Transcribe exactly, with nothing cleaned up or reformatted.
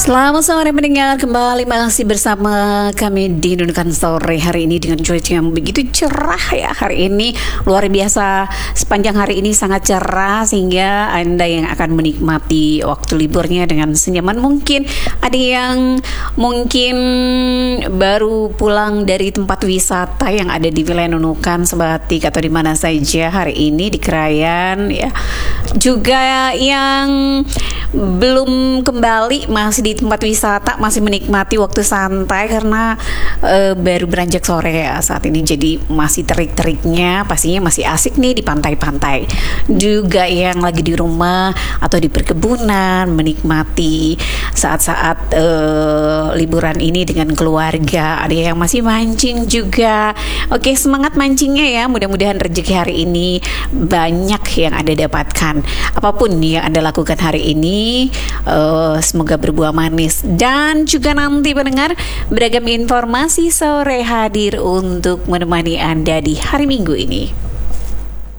Selamat sore mendengar, kembali masih bersama kami di Nunukan Sore hari ini dengan cuaca yang begitu cerah ya. Hari ini luar biasa, sepanjang hari ini sangat cerah sehingga Anda yang akan menikmati waktu liburnya dengan senyaman mungkin. Ada yang mungkin baru pulang dari tempat wisata yang ada di wilayah Nunukan, Sebatik atau di mana saja hari ini di Krayan ya. Juga yang belum kembali masih di tempat wisata, masih menikmati waktu santai karena e, baru beranjak sore ya saat ini, jadi masih terik-teriknya, pastinya masih asik nih di pantai-pantai. Juga yang lagi di rumah atau di perkebunan menikmati saat-saat e, liburan ini dengan keluarga. Ada yang masih mancing juga. Oke, semangat mancingnya ya, mudah-mudahan rezeki hari ini banyak yang Anda dapatkan. Apapun yang Anda lakukan hari ini, uh, semoga berbuah manis. Dan juga nanti pendengar, beragam informasi sore hadir untuk menemani Anda di hari Minggu ini.